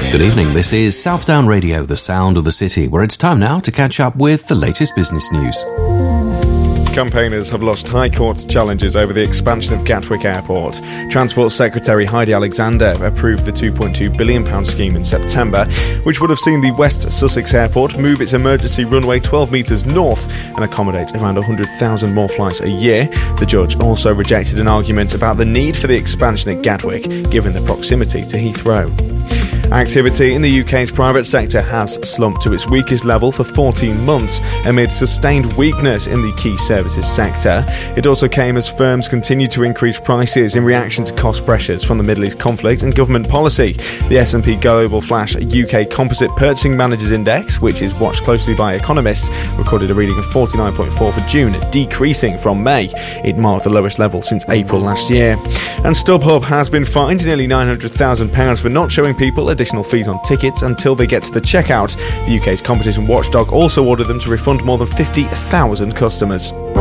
Good evening, this is Southdown Radio, the sound of the city, where it's time now to catch up with the latest business news. Campaigners have lost High Court's challenges over the expansion of Gatwick Airport. Transport Secretary Heidi Alexander approved the £2.2 billion scheme in September, which would have seen the West Sussex Airport move its emergency runway 12 metres north and accommodate around 100,000 more flights a year. The judge also rejected an argument about the need for the expansion at Gatwick, given the proximity to Heathrow. Activity in the UK's private sector has slumped to its weakest level for 14 months amid sustained weakness in the key services sector. It also came as firms continued to increase prices in reaction to cost pressures from the Middle East conflict and government policy. The S&P Global Flash UK Composite Purchasing Managers Index, which is watched closely by economists, recorded a reading of 49.4 for June, decreasing from May. It marked the lowest level since April last year. And StubHub has been fined nearly £900,000 for not showing people additional fees on tickets until they get to the checkout. The UK's competition watchdog also ordered them to refund more than 50,000 customers.